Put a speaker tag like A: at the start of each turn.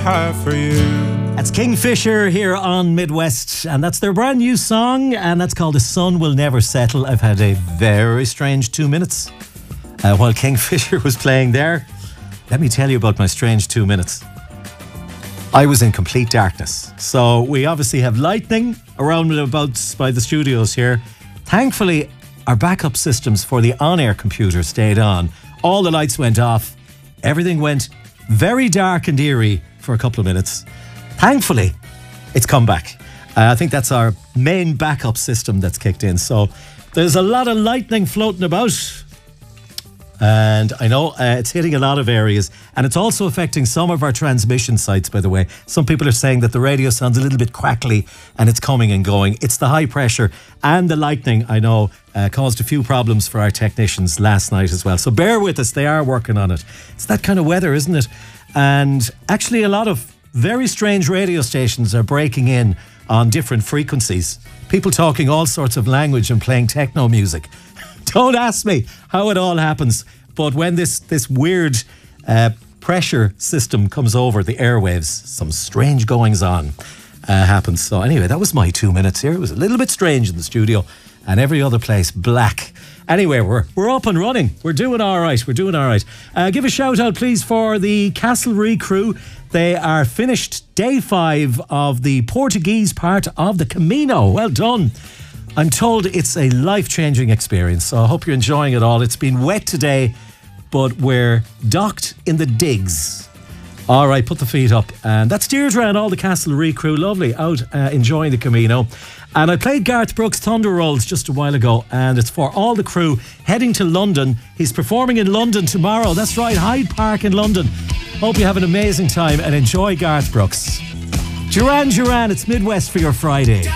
A: have for you.
B: That's Kingfisher here on Midwest, and that's their brand new song, and that's called The Sun Will Never Settle. I've had a very strange 2 minutes while Kingfisher was playing there. Let me tell you about my strange 2 minutes. I was in complete darkness. So we obviously have lightning around and about by the studios here. Thankfully, our backup systems for the on-air computer stayed on. All the lights went off. Everything went very dark and eerie for a couple of minutes. Thankfully, it's come back. I think that's our main backup system that's kicked in. So there's a lot of lightning floating about. And I know it's hitting a lot of areas, and it's also affecting some of our transmission sites, by the way. Some people are saying that the radio sounds a little bit crackly and it's coming and going. It's the high pressure and the lightning, I know, caused a few problems for our technicians last night as well. So bear with us, they are working on it. It's that kind of weather, isn't it? And actually a lot of very strange radio stations are breaking in on different frequencies. People talking all sorts of language and playing techno music. Don't ask me how it all happens, but when this weird pressure system comes over the airwaves, some strange goings on happens. So anyway, that was my 2 minutes here. It was a little bit strange in the studio and every other place black. Anyway, we're up and running. We're doing all right. Give a shout out, please, for the Castlereagh crew. They are finished day 5 of the Portuguese part of the Camino. Well done. I'm told it's a life-changing experience, so I hope you're enjoying it all. It's been wet today, but we're docked in the digs. All right, put the feet up. And that's Deirdre and all the Castlereagh crew. Lovely, out enjoying the Camino. And I played Garth Brooks' Thunder Rolls just a while ago, and it's for all the crew heading to London. He's performing in London tomorrow. That's right, Hyde Park in London. Hope you have an amazing time and enjoy Garth Brooks. Duran Duran, it's Midwest for your Friday.